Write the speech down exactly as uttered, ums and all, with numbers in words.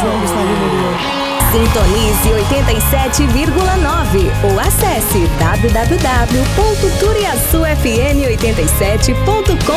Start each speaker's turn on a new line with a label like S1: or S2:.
S1: Precisamos estar ali,
S2: Sintonize oitenta e sete vírgula nove ou acesse w w w ponto turiaçu f m oitenta e sete ponto com.